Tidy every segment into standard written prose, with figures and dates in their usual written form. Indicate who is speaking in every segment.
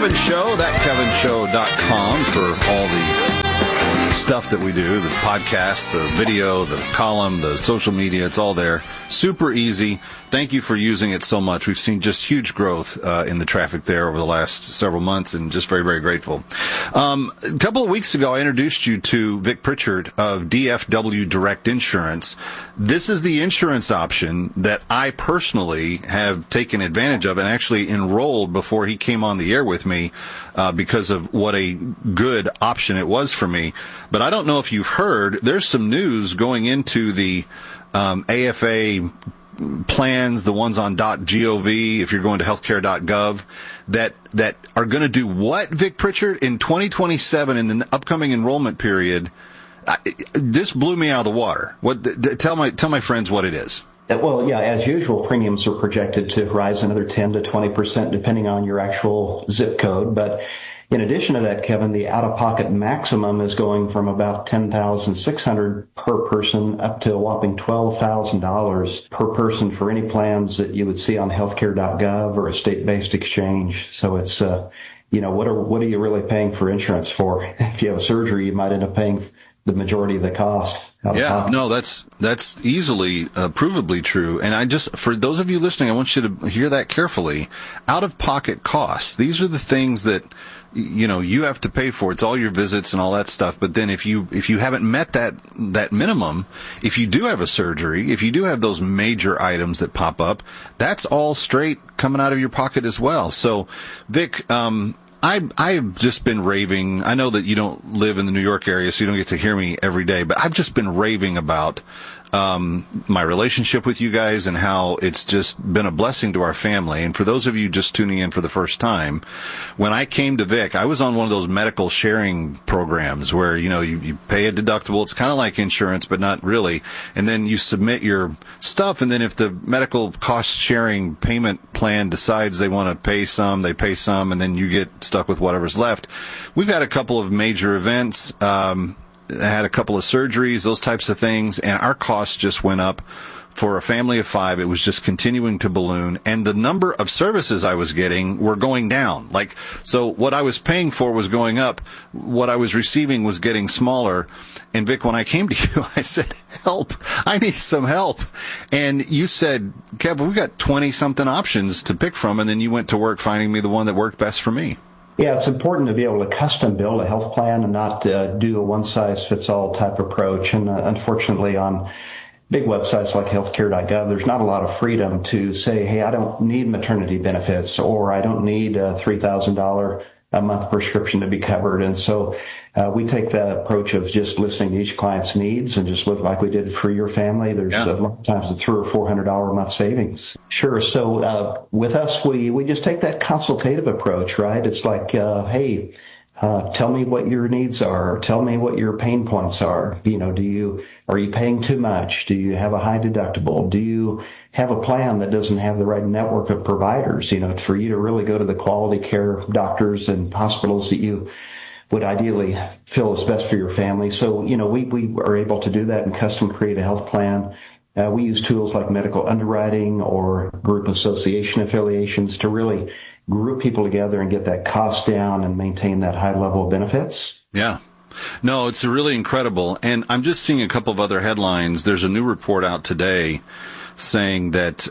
Speaker 1: Kevin Show, thatkevinshow.com for all the stuff that we do, the podcast, the video, the column, the social media. It's all there. Super easy. Thank you for using it so much. We've seen just huge growth in the traffic there over the last several months, and just very, very grateful. A couple of weeks ago, I introduced you to Vic Pritchard of DFW Direct Insurance. This is the insurance option that I personally have taken advantage of and actually enrolled before he came on the air with me because of what a good option it was for me. But I don't know if you've heard, there's some news going into the AFA plans, the ones on .gov, if you're going to healthcare.gov, that are going to do what, Vic Pritchard? In 2027, in the upcoming enrollment period, this blew me out of the water. Tell my friends what it is.
Speaker 2: Well, yeah, as usual, premiums are projected to rise another 10 to 20%, depending on your actual zip code. But in addition to that, Kevin, the out-of-pocket maximum is going from about $10,600 per person up to a whopping $12,000 per person for any plans that you would see on healthcare.gov or a state-based exchange. So it's, what are you really paying for insurance for? If you have a surgery, you might end up paying the majority of the cost.
Speaker 1: Yeah, no, that's easily provably true. And for those of you listening, I want you to hear that carefully. Out-of-pocket costs. These are the things that you have to pay for. It's all your visits and all that stuff. But then if you haven't met that minimum, if you do have a surgery, if you do have those major items that pop up, that's all straight coming out of your pocket as well. So, Vic, I've just been raving. I know that you don't live in the New York area, so you don't get to hear me every day, but I've just been raving about my relationship with you guys and how it's just been a blessing to our family. And for those of you just tuning in for the first time, when I came to Vic, I was on one of those medical sharing programs where, you pay a deductible. It's kind of like insurance, but not really. And then you submit your stuff. And then if the medical cost sharing payment plan decides they want to pay some, they pay some, and then you get stuck with whatever's left. We've had a couple of major events, had a couple of surgeries, those types of things, and our costs just went up. For a family of 5, it was just continuing to balloon, and the number of services I was getting were going down. So what I was paying for was going up, what I was receiving was getting smaller. And Vic, when I came to you, I said, help, I need some help. And you said, Kevin, we've got 20-something options to pick from, and then you went to work finding me the one that worked best for me.
Speaker 2: Yeah, it's important to be able to custom build a health plan and not do a one-size-fits-all type approach. And unfortunately, on big websites like healthcare.gov, there's not a lot of freedom to say, hey, I don't need maternity benefits, or I don't need a $3,000 a month prescription to be covered. And so we take the approach of just listening to each client's needs and just look like we did for your family. There's a lot of times a $300 or $400 a month savings. Sure. So with us, we just take that consultative approach, right? It's like, hey, tell me what your needs are. Tell me what your pain points are. Are you paying too much? Do you have a high deductible? Do you have a plan that doesn't have the right network of providers, for you to really go to the quality care doctors and hospitals that you would ideally feel is best for your family? So, we are able to do that and custom create a health plan. We use tools like medical underwriting or group association affiliations to really group people together and get that cost down and maintain that high level of benefits.
Speaker 1: Yeah. No, it's really incredible. And I'm just seeing a couple of other headlines. There's a new report out today saying that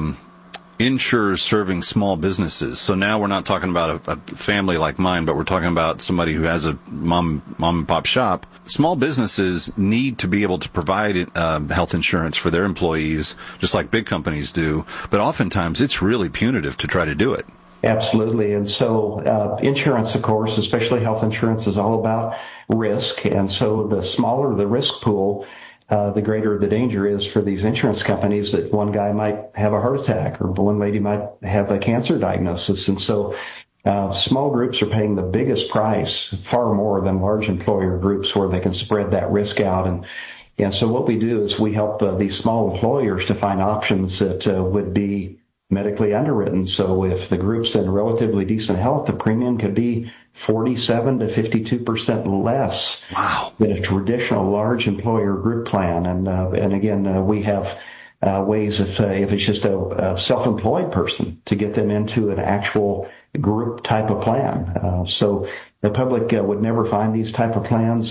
Speaker 1: insurers serving small businesses. So now we're not talking about a family like mine, but we're talking about somebody who has a mom and pop shop. Small businesses need to be able to provide health insurance for their employees, just like big companies do. But oftentimes it's really punitive to try to do it.
Speaker 2: Absolutely. And so insurance, of course, especially health insurance, is all about risk. And so the smaller the risk pool, the greater the danger is for these insurance companies that one guy might have a heart attack or one lady might have a cancer diagnosis. And so small groups are paying the biggest price, far more than large employer groups where they can spread that risk out. And so what we do is we help these small employers to find options that would be medically underwritten. So if the group's in relatively decent health, the premium could be 47 to 52% less than a traditional large employer group plan. And again, we have ways if it's just a self-employed person to get them into an actual group type of plan. So the public would never find these type of plans